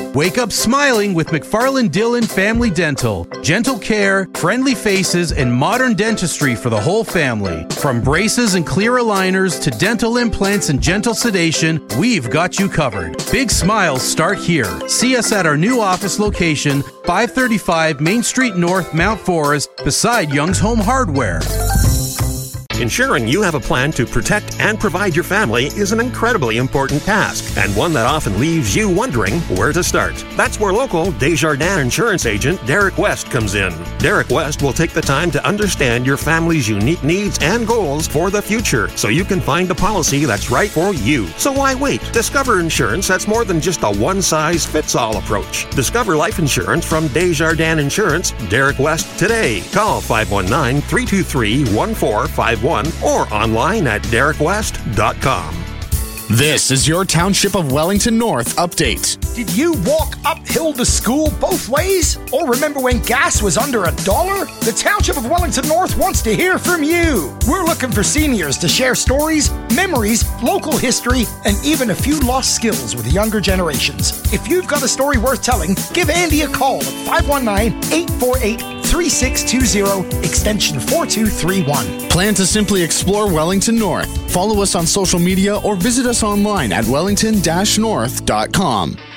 Wake up smiling with McFarland Dillon Family Dental. Gentle care, friendly faces, and modern dentistry for the whole family. From braces and clear aligners to dental implants and gentle sedation, we've got you covered. Big smiles start here. See us at our new office location, 535 Main Street North, Mount Forest, beside Young's Home Hardware. Ensuring you have a plan to protect and provide your family is an incredibly important task, and one that often leaves you wondering where to start. That's where local Desjardins insurance agent Derek West comes in. Derek West will take the time to understand your family's unique needs and goals for the future, so you can find a policy that's right for you. So why wait? Discover insurance that's more than just a one-size-fits-all approach. Discover life insurance from Desjardins Insurance, Derek West today. Call 519-323-1451 or online at derekwest.com. This is your Township of Wellington North update. Did you walk uphill to school both ways? Or remember when gas was under $1? The Township of Wellington North wants to hear from you. We're looking for seniors to share stories, memories, local history, and even a few lost skills with younger generations. If you've got a story worth telling, give Andy a call at 519-848-3620, extension 4231. Plan to simply explore Wellington North. Follow us on social media or visit us online at wellington-north.com.